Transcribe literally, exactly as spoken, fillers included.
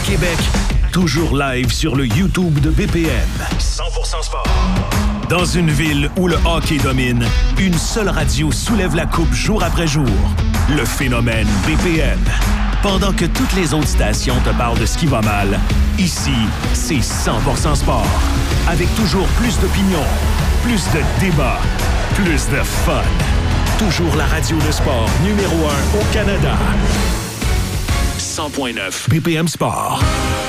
Québec, toujours live sur le YouTube de B P M. cent pour cent sport. Dans une ville où le hockey domine, une seule radio soulève la coupe jour après jour. Le phénomène B P M. Pendant que toutes les autres stations te parlent de ce qui va mal, ici, c'est cent pour cent sport. Avec toujours plus d'opinions, plus de débats, plus de fun. Toujours la radio de sport numéro un au Canada. cent point neuf B P M Sport.